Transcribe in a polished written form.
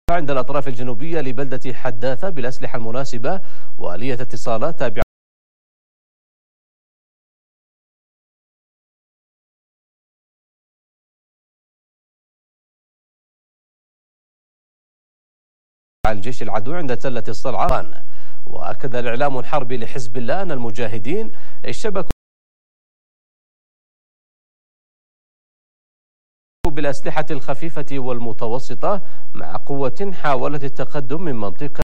عند الأطراف الجنوبية لبلدة حداثة بالأسلحة المناسبة وآلية اتصالات تابعة الجيش العدو عند تلة الصلعان. وأكد الإعلام الحربي لحزب الله أن المجاهدين اشتبكوا بالأسلحة الخفيفة والمتوسطة مع قوة حاولت التقدم من منطقة